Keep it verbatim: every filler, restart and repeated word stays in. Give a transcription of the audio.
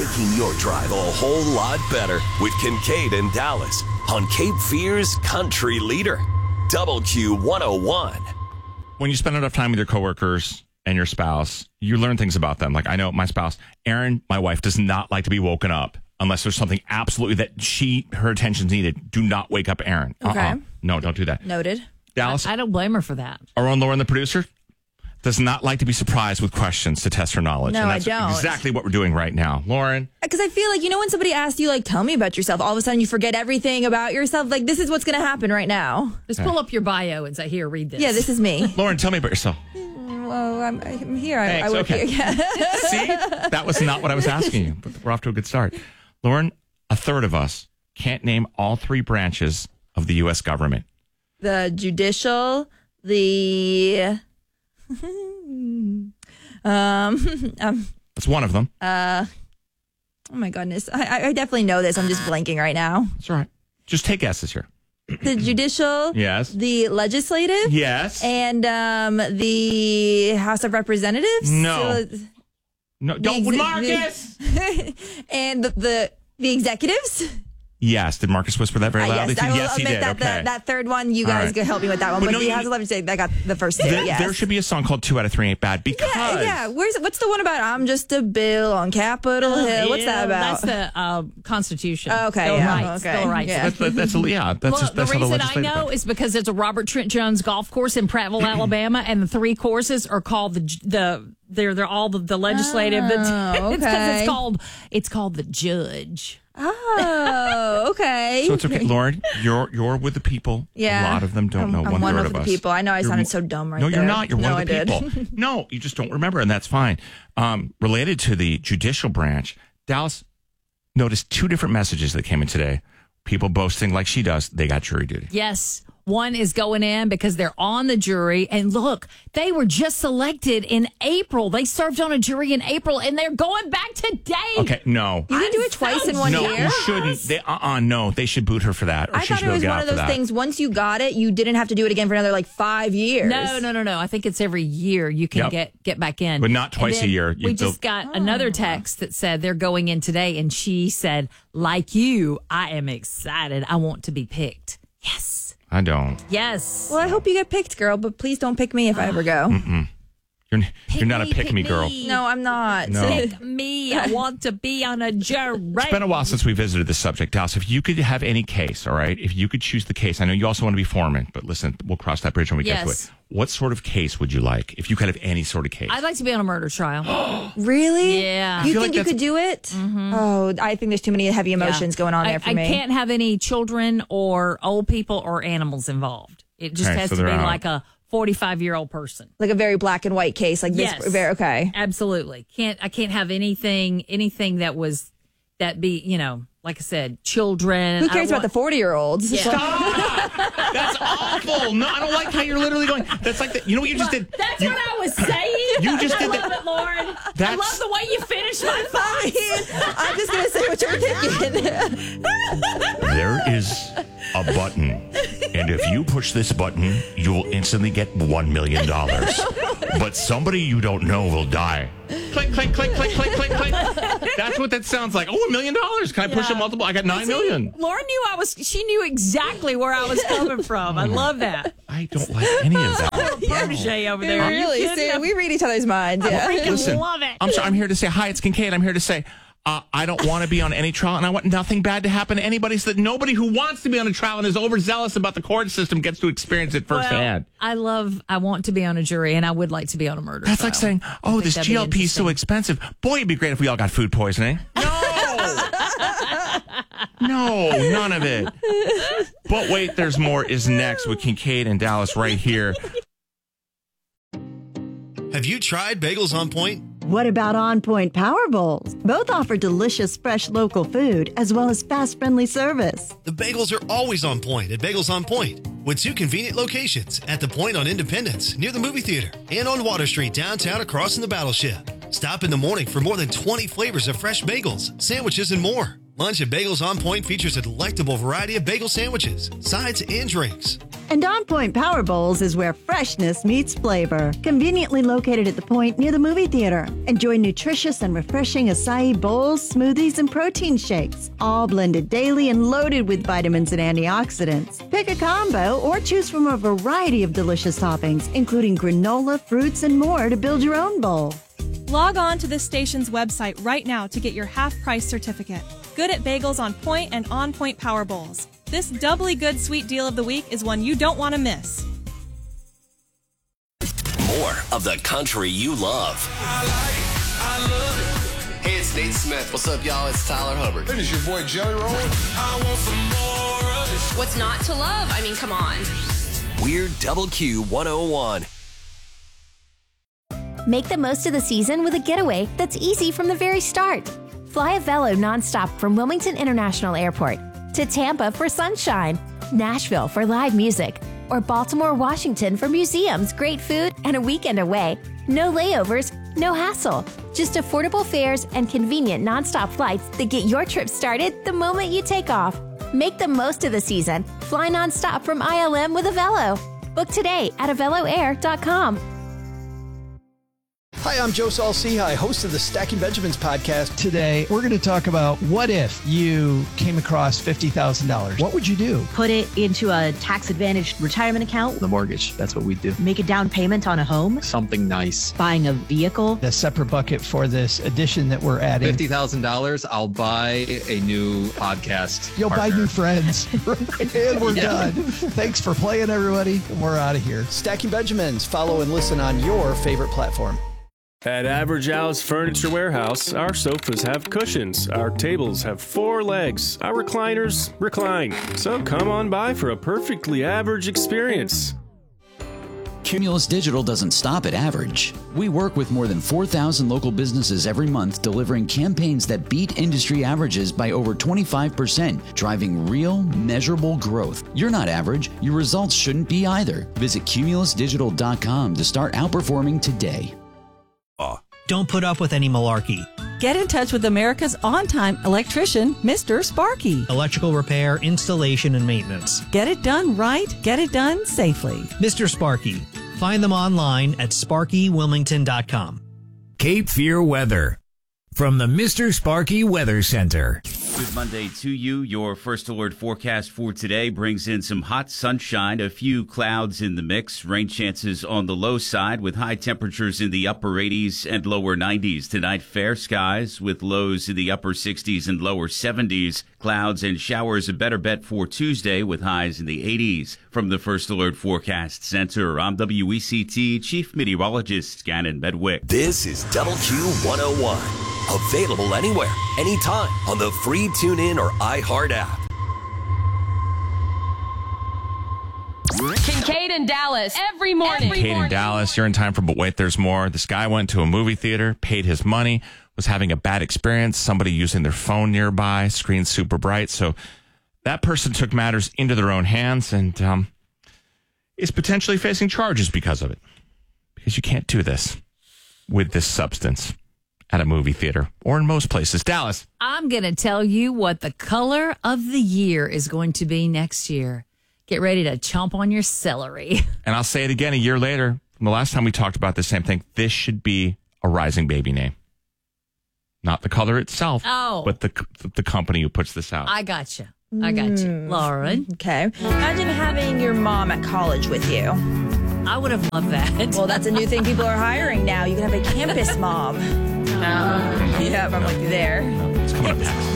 making your drive a whole lot better with Kincaid and Dallas on Cape Fear's Country Leader, W Q one oh one. When you spend enough time with your coworkers and your spouse, you learn things about them. Like I know my spouse, Erin, my wife, does not like to be woken up unless there's something absolutely that she, her attention's needed. Do not wake up Erin. Okay. Uh-uh. No, don't do that. Noted. Dallas? I, I don't blame her for that. Our own Lauren, the producer, does not like to be surprised with questions to test her knowledge. No, and I that's don't. exactly what we're doing right now. Lauren? Because I feel like, you know, when somebody asks you, like, tell me about yourself, all of a sudden you forget everything about yourself. Like, this is what's going to happen right now. Just pull up your bio and say, here, read this. Yeah, this is me. Lauren, tell me about yourself. Well, I'm, I'm here. I, Thanks, I work okay. here. Yeah. See? That was not what I was asking you, but we're off to a good start. Lauren, a third of us can't name all three branches of the U S government. The judicial, the... um, um, That's one of them. uh, oh my goodness. I, I definitely know this. I'm just blanking right now. That's all right. Just take guesses here. The judicial, Yes. the legislative, Yes. and um, the House of Representatives. No. So- No, don't, ex- Marcus! and the, the the executives. Yes. Did Marcus whisper that very Uh, loudly? yes, I will yes, he admit did. that, Okay. that that third one, you All guys right. can help me with that one. But But, no, the you- House of Legislative, I got the first two. There, yes. there should be a song called Two Out of Three Ain't Bad because Yeah, yeah. Where's what's the one about? I'm just a bill on Capitol Hill. What's that about? That's the uh, Constitution. Okay, Bill of yeah, Rights. okay, Bill of Rights. yeah. that's, that, that's a, yeah. That's Well, just, that's the how reason I legislative know works. is because there's a Robert Trent Jones golf course in Prattville, Alabama, and the three courses are called the the they're they're all the, the legislative. The, Oh, it's because okay. it's called it's called the judge. Oh, okay. So it's okay, Lauren. You're you're with the people. Yeah. A lot of them don't I'm- know I'm one one third of of the us. people. I know I You're sounded mo- so dumb right No, there. you're not. You're No, one of the I did. people. No, you just don't remember, and that's fine. Um, related to the judicial branch, Dallas noticed two different messages that came in today. People boasting like she does. They got jury duty. Yes. One is going in because they're on the jury. And look, they were just selected in April. They served on a jury in April and they're going back today. Okay, no. You can do I'm it twice so in one No, year. you shouldn't. They, uh-uh, no, they should boot her for that, or I she thought should it go was get one out of for those that. things. Once you got it, you didn't have to do it again for another like five years. No, no, no, no. I think it's every year you can Yep. get get back in. But not And twice a then year. You We still- just got another text that said they're going in today, and she said, like you, I am excited. I want to be picked. Yes. I don't. Yes. Well, I hope you get picked, girl, but please don't pick me if I ever go. You're, you're not a me, pick me girl. me. No, I'm not. No. Pick me. I want to be on a jury. It's been a while since we visited this subject, Dallas. If you could have any case, all right, if you could choose the case, I know you also want to be foreman, but listen, we'll cross that bridge when we get to Yes. it. What sort of case would you like if you could have any sort of case? I'd like to be on a murder trial. Really? Yeah. You feel think like you that's- could do it? Oh, I think there's too many heavy emotions Yeah. going on I, there for I me. can't have any children or old people or animals involved. It just Okay, has so to be they're out. like a forty-five-year-old person. Like a very black and white case, like this. Yes. Very okay. Absolutely. Can't I can't have anything anything that was that be, you know, like I said, children. Who cares about the forty-year-olds? Yeah. That's awful. No, I don't like how you're literally going. That's like the, you know what you just did? That's You- what I was saying. You just I did love that- it, Lauren. I That's- love the way you finished my thoughts. I'm just gonna say what you're thinking. There is a button, and if you push this button, you will instantly get one million dollars. But somebody you don't know will die. Click, click, click, click, click, click, click. That's what that sounds like. Oh, a million dollars. Can I push Yeah. it multiple? I got nine See, million. Lauren knew I was. She knew exactly where I was coming from. I love that. I don't like any of that. Protege over there. Are you really? kidding? See, we read each other's minds. Yeah. freaking Listen, love it. I'm sorry. I'm here to say hi. It's Kincaid. I'm here to say uh, I don't want to be on any trial, and I want nothing bad to happen to anybody. So that nobody who wants to be on a trial and is overzealous about the court system gets to experience it firsthand. Well, I love. I want to be on a jury, and I would like to be on a murder That's trial. like saying, I "Oh, think this that'd be G L P is so interesting. expensive." Boy, it'd be great if we all got food poisoning. No, no, none of it. But wait, there's more. Is next with Kincaid and Dallas right here. Have you tried Bagels on Point? What about On Point Power Bowls? Both offer delicious, fresh local food as well as fast, friendly service. The bagels are always on point at Bagels on Point, with two convenient locations at the Point on Independence near the movie theater and on Water Street downtown across from the Battleship. Stop in the morning for more than twenty flavors of fresh bagels, sandwiches, and more. Lunch at Bagels on Point features a delectable variety of bagel sandwiches, sides, and drinks. And On Point Power Bowls is where freshness meets flavor. Conveniently located at the Point near the movie theater. Enjoy nutritious and refreshing acai bowls, smoothies, and protein shakes. All blended daily and loaded with vitamins and antioxidants. Pick a combo or choose from a variety of delicious toppings, including granola, fruits, and more to build your own bowl. Log on to this station's website right now to get your half-price certificate. Good at Bagels on Point and On Point Power Bowls. This doubly good sweet deal of the week is one you don't want to miss. More of the country you love. I like it. I love it. Hey, it's Nate Smith. What's up, y'all? It's Tyler Hubbard. Hey, it's your boy Jelly Roll. I want some more of it. What's not to love? I mean, come on. We're Double Q one oh one. Make the most of the season with a getaway that's easy from the very start. Fly Avelo nonstop from Wilmington International Airport to Tampa for sunshine, Nashville for live music, or Baltimore, Washington for museums, great food, and a weekend away. No layovers, no hassle. Just affordable fares and convenient nonstop flights that get your trip started the moment you take off. Make the most of the season. Fly nonstop from I L M with Avelo. Book today at avelo air dot com. Hi, I'm Joe Saul-Sehy, host of the Stacking Benjamins podcast. Today, we're going to talk about what if you came across fifty thousand dollars. What would you do? Put it into a tax-advantaged retirement account. The mortgage, that's what we do. Make a down payment on a home. Something nice. Buying a vehicle. A separate bucket for this edition that we're adding. fifty thousand dollars, I'll buy a new podcast You'll partner. buy new friends. And we're yeah. done. Thanks for playing, everybody. We're out of here. Stacking Benjamins. Follow and listen on your favorite platform. At Average Al's Furniture Warehouse, our sofas have cushions, our tables have four legs, our recliners recline. So come on by for a perfectly average experience. Cumulus Digital doesn't stop at average. We work with more than four thousand local businesses every month, delivering campaigns that beat industry averages by over twenty-five percent, driving real, measurable growth. You're not average. Your results shouldn't be either. Visit cumulus digital dot com to start outperforming today. Don't put up with any malarkey. Get in touch with America's on-time electrician, Mister Sparky. Electrical repair, installation, and maintenance. Get it done right. Get it done safely. Mister Sparky. Find them online at sparky wilmington dot com. Cape Fear weather from the Mister Sparky Weather Center. Good Monday to you. Your first alert forecast for today brings in some hot sunshine, a few clouds in the mix, rain chances on the low side with high temperatures in the upper eighties and lower nineties. Tonight, fair skies with lows in the upper sixties and lower seventies. Clouds and showers a better bet for Tuesday with highs in the eighties. From the First Alert Forecast Center, I'm W E C T Chief Meteorologist Gannon Bedwick. This is Double Q one oh one. Available anywhere, anytime on the free TuneIn or iHeart app. Kincaid in Dallas every morning. Every Kate morning. in Dallas, you're in time for But Wait, There's More. This guy went to a movie theater, paid his money, was having a bad experience, somebody using their phone nearby, screen super bright. So that person took matters into their own hands and um, is potentially facing charges because of it. Because you can't do this with this substance at a movie theater or in most places. Dallas. I'm going to tell you what the color of the year is going to be next year. Get ready to chomp on your celery. And I'll say it again a year later. From the last time we talked about the same thing, this should be a rising baby name. Not the color itself, oh. but the the company who puts this out. I got you. I got you. Mm. Lauren. Okay. Imagine having your mom at college with you. I would have loved that. Well, that's a new thing people are hiring now. You can have a campus mom. Uh, yeah, I'm like there. It's coming up next.